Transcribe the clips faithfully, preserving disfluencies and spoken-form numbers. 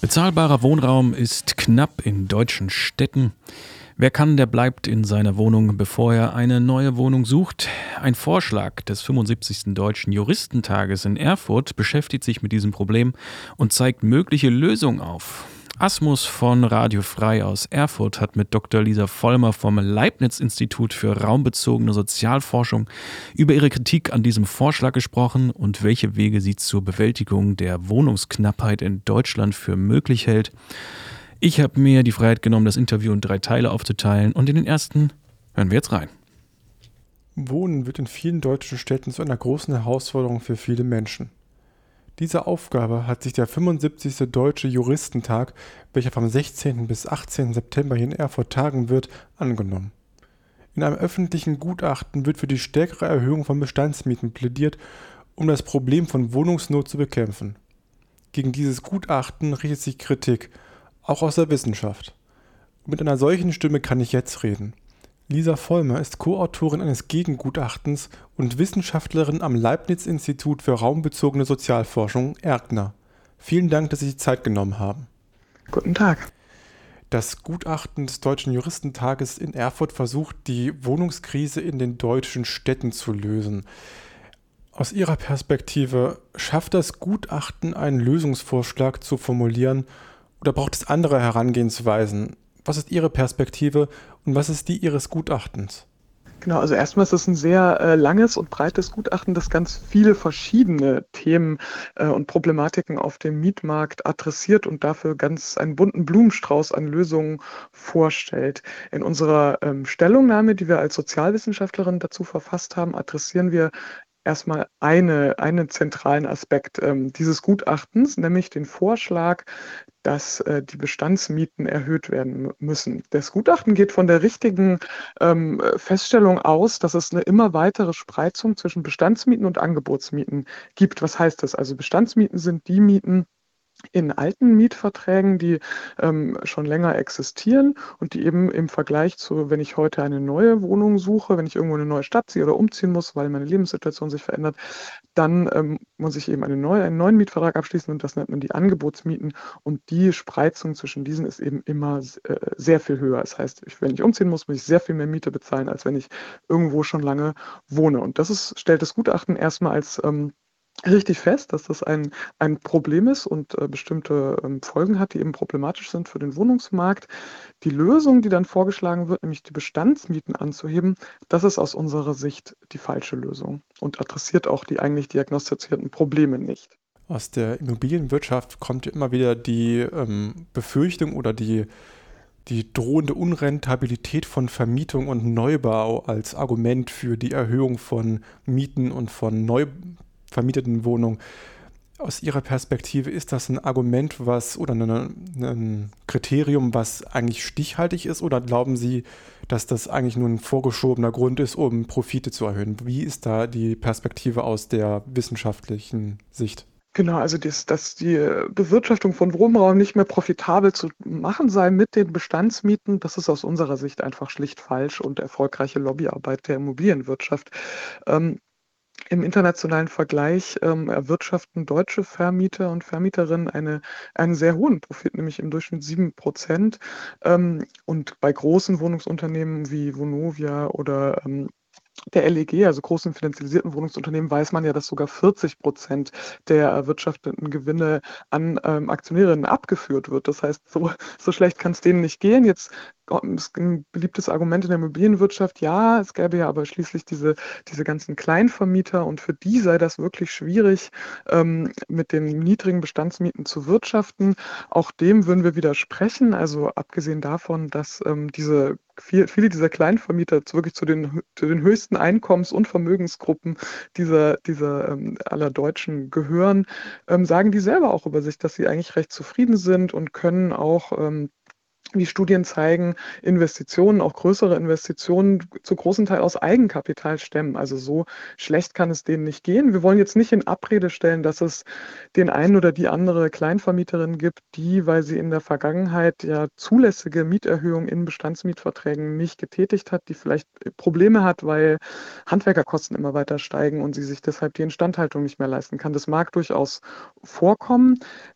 Bezahlbarer Wohnraum ist knapp in deutschen Städten. Wer kann, der bleibt in seiner Wohnung, bevor er eine neue Wohnung sucht. Ein Vorschlag des fünfundsiebzigsten Deutschen Juristentages in Erfurt beschäftigt sich mit diesem Problem und zeigt mögliche Lösungen auf. Asmus von Radio Frei aus Erfurt hat mit Doktor Lisa Vollmer vom Leibniz-Institut für raumbezogene Sozialforschung über ihre Kritik an diesem Vorschlag gesprochen und welche Wege sie zur Bewältigung der Wohnungsknappheit in Deutschland für möglich hält. Ich habe mir die Freiheit genommen, das Interview in drei Teile aufzuteilen, und in den ersten hören wir jetzt rein. Wohnen wird in vielen deutschen Städten zu einer großen Herausforderung für viele Menschen. Diese Aufgabe hat sich der fünfundsiebzigste Deutsche Juristentag, welcher vom sechzehnten bis achtzehnten September hier in Erfurt tagen wird, angenommen. In einem öffentlichen Gutachten wird für die stärkere Erhöhung von Bestandsmieten plädiert, um das Problem von Wohnungsnot zu bekämpfen. Gegen dieses Gutachten richtet sich Kritik, auch aus der Wissenschaft. Und mit einer solchen Stimme kann ich jetzt reden. Lisa Vollmer ist Co-Autorin eines Gegengutachtens und Wissenschaftlerin am Leibniz-Institut für raumbezogene Sozialforschung, ERGNA. Vielen Dank, dass Sie sich Zeit genommen haben. Guten Tag. Das Gutachten des Deutschen Juristentages in Erfurt versucht, die Wohnungskrise in den deutschen Städten zu lösen. Aus Ihrer Perspektive, schafft das Gutachten einen Lösungsvorschlag zu formulieren oder braucht es andere Herangehensweisen? Was ist Ihre Perspektive und was ist die Ihres Gutachtens? Genau, also erstmal ist es ein sehr äh, langes und breites Gutachten, das ganz viele verschiedene Themen äh, und Problematiken auf dem Mietmarkt adressiert und dafür ganz einen bunten Blumenstrauß an Lösungen vorstellt. In unserer ähm, Stellungnahme, die wir als Sozialwissenschaftlerin dazu verfasst haben, adressieren wir erstmal eine, einen zentralen Aspekt ähm, dieses Gutachtens, nämlich den Vorschlag, dass äh, die Bestandsmieten erhöht werden m- müssen. Das Gutachten geht von der richtigen ähm, Feststellung aus, dass es eine immer weitere Spreizung zwischen Bestandsmieten und Angebotsmieten gibt. Was heißt das? Also Bestandsmieten sind die Mieten in alten Mietverträgen, die ähm, schon länger existieren und die eben im Vergleich zu, wenn ich heute eine neue Wohnung suche, wenn ich irgendwo in eine neue Stadt ziehe oder umziehen muss, weil meine Lebenssituation sich verändert, dann ähm, muss ich eben eine neue, einen neuen Mietvertrag abschließen und das nennt man die Angebotsmieten, und die Spreizung zwischen diesen ist eben immer äh, sehr viel höher. Das heißt, ich, wenn ich umziehen muss, muss ich sehr viel mehr Miete bezahlen, als wenn ich irgendwo schon lange wohne. Und das ist, stellt das Gutachten erstmal als ähm, richtig fest, dass das ein, ein Problem ist und äh, bestimmte ähm, Folgen hat, die eben problematisch sind für den Wohnungsmarkt. Die Lösung, die dann vorgeschlagen wird, nämlich die Bestandsmieten anzuheben, das ist aus unserer Sicht die falsche Lösung und adressiert auch die eigentlich diagnostizierten Probleme nicht. Aus der Immobilienwirtschaft kommt immer wieder die ähm, Befürchtung oder die, die drohende Unrentabilität von Vermietung und Neubau als Argument für die Erhöhung von Mieten und von neu vermieteten Wohnungen. Aus Ihrer Perspektive, ist das ein Argument, was oder eine, ein Kriterium, was eigentlich stichhaltig ist, oder glauben Sie, dass das eigentlich nur ein vorgeschobener Grund ist, um Profite zu erhöhen? Wie ist da die Perspektive aus der wissenschaftlichen Sicht? Genau, also das, dass die äh, Bewirtschaftung von Wohnraum nicht mehr profitabel zu machen sei mit den Bestandsmieten, das ist aus unserer Sicht einfach schlicht falsch und erfolgreiche Lobbyarbeit der Immobilienwirtschaft. Ähm, Im internationalen Vergleich ähm, erwirtschaften deutsche Vermieter und Vermieterinnen eine, einen sehr hohen Profit, nämlich im Durchschnitt sieben Prozent. Ähm, und bei großen Wohnungsunternehmen wie Vonovia oder ähm, der L E G, also großen finanzialisierten Wohnungsunternehmen, weiß man ja, dass sogar vierzig Prozent der erwirtschafteten Gewinne an ähm, Aktionärinnen abgeführt wird. Das heißt, so, so schlecht kann es denen nicht gehen. Jetzt ist ein beliebtes Argument in der Immobilienwirtschaft, ja, es gäbe ja aber schließlich diese, diese ganzen Kleinvermieter und für die sei das wirklich schwierig, ähm, mit den niedrigen Bestandsmieten zu wirtschaften. Auch dem würden wir widersprechen. Also abgesehen davon, dass ähm, diese viel, viele dieser Kleinvermieter zu, wirklich zu den, zu den höchsten Einkommens- und Vermögensgruppen dieser, dieser ähm, aller Deutschen gehören, ähm, sagen die selber auch über sich, dass sie eigentlich recht zufrieden sind und können auch ähm, wie Studien zeigen, Investitionen, auch größere Investitionen, zu großen Teil aus Eigenkapital stemmen. Also so schlecht kann es denen nicht gehen. Wir wollen jetzt nicht in Abrede stellen, dass es den einen oder die andere Kleinvermieterin gibt, die, weil sie in der Vergangenheit ja zulässige Mieterhöhungen in Bestandsmietverträgen nicht getätigt hat, die vielleicht Probleme hat, weil Handwerkerkosten immer weiter steigen und sie sich deshalb die Instandhaltung nicht mehr leisten kann. Das mag durchaus vorkommen.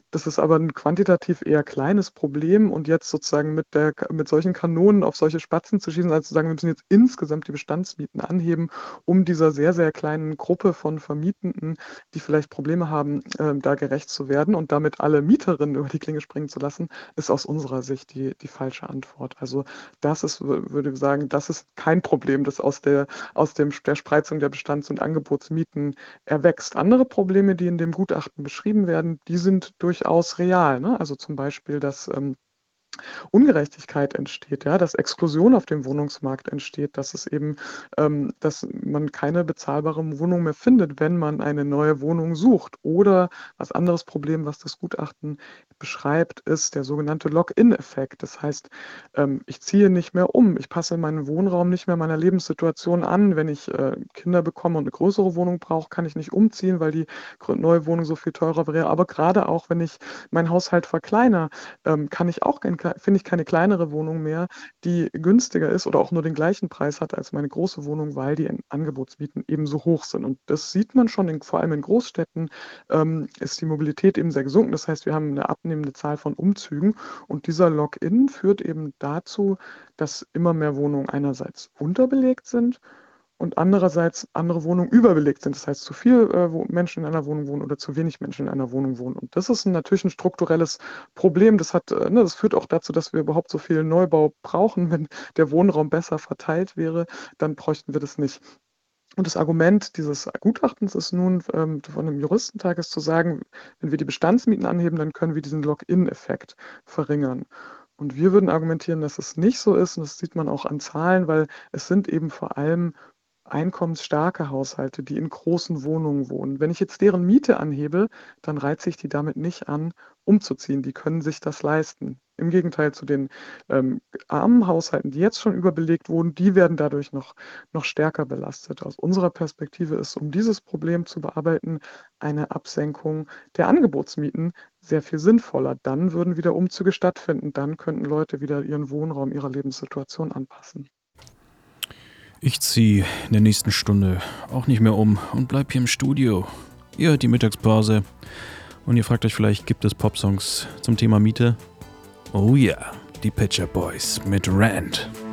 Das ist aber ein quantitativ eher kleines Problem und jetzt sozusagen mit der mit solchen Kanonen auf solche Spatzen zu schießen, also zu sagen, wir müssen jetzt insgesamt die Bestandsmieten anheben, um dieser sehr, sehr kleinen Gruppe von Vermietenden, die vielleicht Probleme haben, ähm, da gerecht zu werden und damit alle Mieterinnen über die Klinge springen zu lassen, ist aus unserer Sicht die die falsche Antwort. Also, das ist, wü würde ich sagen, das ist kein Problem, das aus der aus dem der Spreizung der Bestands- und Angebotsmieten erwächst. Andere Probleme, die in dem Gutachten beschrieben werden, die sind durchaus real, ne? Also, zum Beispiel, dass, ähm, Ungerechtigkeit entsteht, ja, dass Exklusion auf dem Wohnungsmarkt entsteht, dass es eben ähm, dass man keine bezahlbare Wohnung mehr findet, wenn man eine neue Wohnung sucht. Oder was anderes Problem, was das Gutachten beschreibt, ist der sogenannte Lock-in-Effekt. Das heißt, ähm, ich ziehe nicht mehr um. Ich passe meinen Wohnraum nicht mehr meiner Lebenssituation an. Wenn ich äh, Kinder bekomme und eine größere Wohnung brauche, kann ich nicht umziehen, weil die grö- neue Wohnung so viel teurer wäre. Aber gerade auch, wenn ich meinen Haushalt verkleinere, ähm, kann ich auch kein, klei- finde ich keine kleinere Wohnung mehr, die günstiger ist oder auch nur den gleichen Preis hat als meine große Wohnung, weil die An- Angebotsmieten eben so hoch sind. Und das sieht man schon, in, vor allem in Großstädten ähm, ist die Mobilität eben sehr gesunken. Das heißt, wir haben eine abnehmende Zahl von Umzügen und dieser Lock-in führt eben dazu, dass immer mehr Wohnungen einerseits unterbelegt sind und andererseits andere Wohnungen überbelegt sind. Das heißt, zu viel äh, wo Menschen in einer Wohnung wohnen oder zu wenig Menschen in einer Wohnung wohnen. Und das ist ein, natürlich ein strukturelles Problem. Das hat, äh, ne, das führt auch dazu, dass wir überhaupt so viel Neubau brauchen. Wenn der Wohnraum besser verteilt wäre, dann bräuchten wir das nicht. Und das Argument dieses Gutachtens ist nun ähm, von einem Juristentag ist zu sagen, wenn wir die Bestandsmieten anheben, dann können wir diesen Lock-in-Effekt verringern. Und wir würden argumentieren, dass es nicht so ist, und das sieht man auch an Zahlen, weil es sind eben vor allem einkommensstarke Haushalte, die in großen Wohnungen wohnen. Wenn ich jetzt deren Miete anhebe, dann reize ich die damit nicht an, umzuziehen. Die können sich das leisten. Im Gegenteil zu den ähm, armen Haushalten, die jetzt schon überbelegt wurden, die werden dadurch noch, noch stärker belastet. Aus unserer Perspektive ist, um dieses Problem zu bearbeiten, eine Absenkung der Angebotsmieten sehr viel sinnvoller. Dann würden wieder Umzüge stattfinden. Dann könnten Leute wieder ihren Wohnraum ihrer Lebenssituation anpassen. Ich ziehe in der nächsten Stunde auch nicht mehr um und bleib hier im Studio. Ihr hört die Mittagspause und ihr fragt euch vielleicht, gibt es Popsongs zum Thema Miete? Oh ja, die Pet Shop Boys mit Rand.